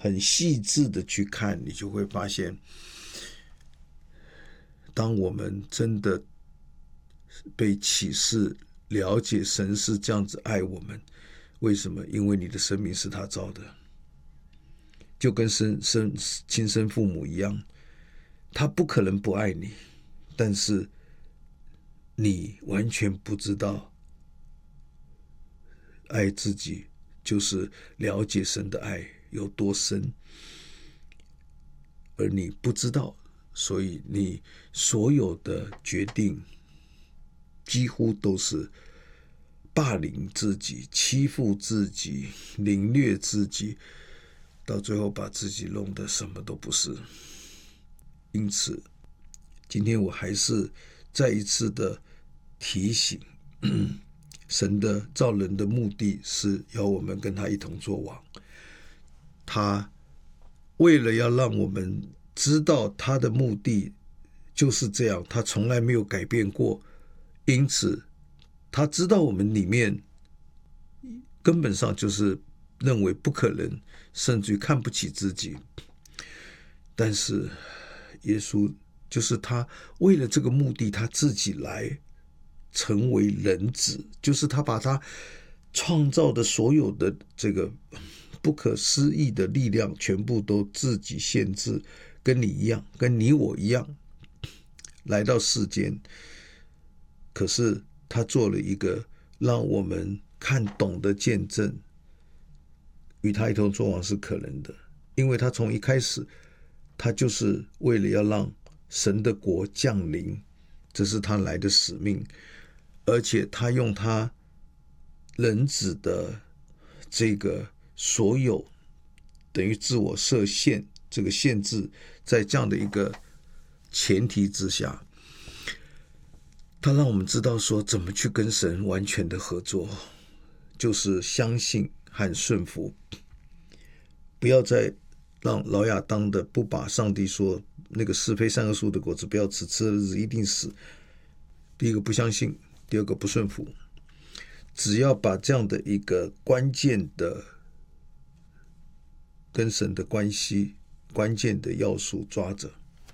很细致的去看，你就会发现，当我们真的被启示了解神是这样子爱我们，为什么？因为你的生命是他造的，就跟亲生父母一样，他不可能不爱你，但是你完全不知道爱自己就是了解神的爱有多深，而你不知道，所以你所有的决定几乎都是霸凌自己、欺负自己、凌虐自己，到最后把自己弄得什么都不是。因此今天我还是再一次的提醒，神的造人的目的是要我们跟他一同作王，他为了要让我们知道他的目的就是这样，他从来没有改变过，因此他知道我们里面根本上就是认为不可能，甚至于看不起自己，但是耶稣就是他为了这个目的，他自己来成为人子，就是他把他创造的所有的这个不可思议的力量全部都自己限制，跟你一样，跟你我一样来到世间。可是他做了一个让我们看懂的见证，与他一同作王是可能的，因为他从一开始他就是为了要让神的国降临，这是他来的使命，而且他用他人子的这个所有等于自我设限这个限制，在这样的一个前提之下，他让我们知道说怎么去跟神完全的合作，就是相信和顺服，不要再让老亚当的不把上帝说那个是非善恶树的果子不要吃，吃的日子一定死。第一个不相信，第二个不顺服。只要把这样的一个关键的跟神的关系关键的要素抓着，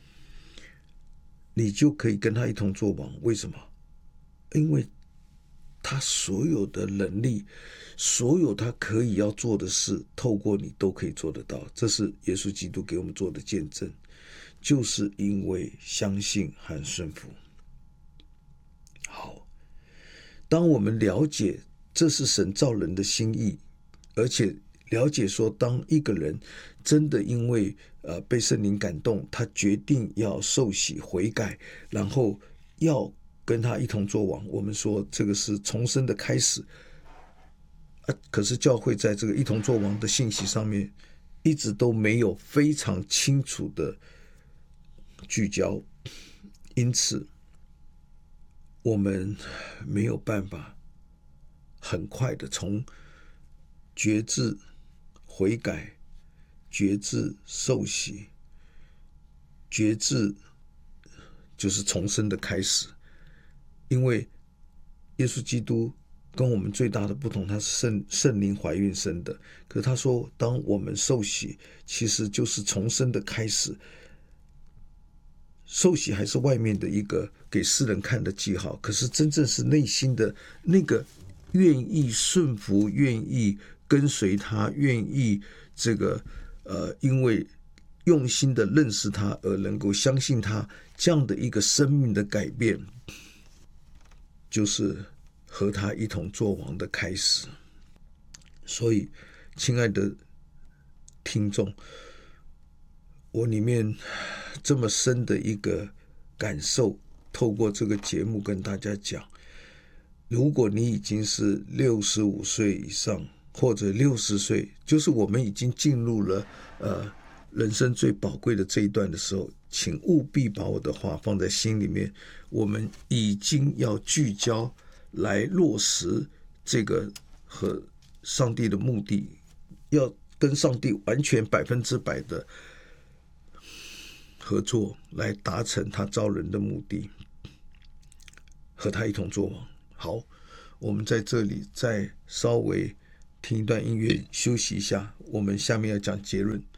你就可以跟他一同作王。为什么？因为他所有的能力，所有他可以要做的事，透过你都可以做得到。这是耶稣基督给我们做的见证，就是因为相信和顺服。好，当我们了解这是神造人的心意，而且了解说，当一个人真的因为被圣灵感动，他决定要受洗悔改，然后要跟他一同作王，我们说这个是重生的开始。可是教会在这个一同作王的信息上面一直都没有非常清楚的聚焦，因此我们没有办法很快的从决志悔改、决志受洗、决志就是重生的开始。因为耶稣基督跟我们最大的不同，他是圣灵怀孕生的，可是他说当我们受洗其实就是重生的开始。受洗还是外面的一个给世人看的记号，可是真正是内心的那个愿意顺服、愿意跟随他、愿意这个因为用心的认识他而能够相信他，这样的一个生命的改变，就是和他一同作王的开始。所以亲爱的听众，我里面这么深的一个感受，透过这个节目跟大家讲，如果你已经是65岁以上或者60岁，就是我们已经进入了人生最宝贵的这一段的时候，请务必把我的话放在心里面。我们已经要聚焦来落实这个和上帝的目的，要跟上帝完全100%的合作，来达成他造人的目的，和他一同作王。好，我们在这里再稍微听一段音乐休息一下，我们下面要讲结论。